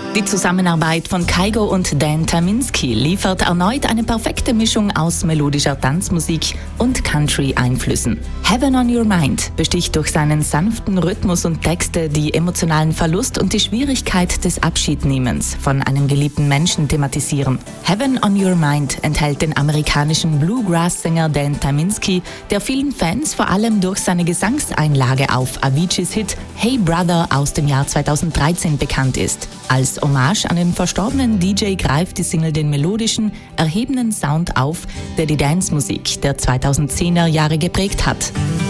Die Zusammenarbeit von Kygo und Dan Tyminski liefert erneut eine perfekte Mischung aus melodischer Tanzmusik und Country-Einflüssen. Heaven on Your Mind besticht durch seinen sanften Rhythmus und Texte, die emotionalen Verlust und die Schwierigkeit des Abschiednehmens von einem geliebten Menschen thematisieren. Heaven on Your Mind enthält den amerikanischen Bluegrass-Sänger Dan Tyminski, der vielen Fans vor allem durch seine Gesangseinlage auf Aviciis Hit Hey Brother aus dem Jahr 2013 bekannt ist. Als Hommage an den verstorbenen DJ greift die Single den melodischen, erhebenden Sound auf, der die Dance-Musik der 2010er Jahre geprägt hat.